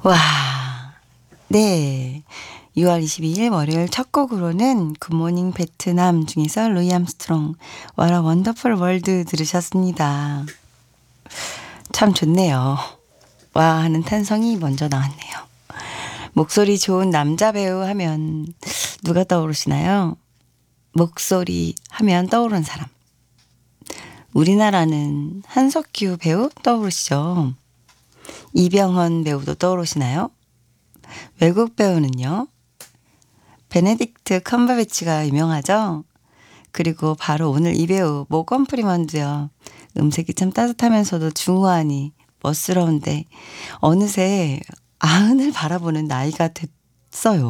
와, 네. 6월 22일 월요일 첫 곡으로는 굿모닝 베트남 중에서 루이 암스트롱 What a Wonderful World 들으셨습니다. 참 좋네요. 와 하는 탄성이 먼저 나왔네요. 목소리 좋은 남자 배우 하면 누가 떠오르시나요? 목소리 하면 떠오르는 사람. 우리나라는 한석규 배우 떠오르시죠? 이병헌 배우도 떠오르시나요? 외국 배우는요? 베네딕트 컴버배치가 유명하죠? 그리고 바로 오늘 이 배우 모건 프리먼도요. 음색이 참 따뜻하면서도 중후하니 멋스러운데 어느새 아흔을 바라보는 나이가 됐어요.